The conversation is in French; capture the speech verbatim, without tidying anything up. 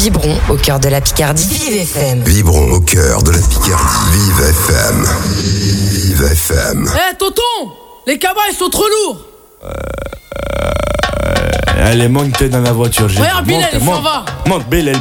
Vibrons au cœur de la Picardie. Vive F M. Vibrons au cœur de la Picardie. Vive F M. Vive F M. Eh hey, tonton, les cabas ils sont trop lourds. Euh, euh, allez, monte dans la voiture. Regarde, Bilal, il s'en va. Monte, Bilal,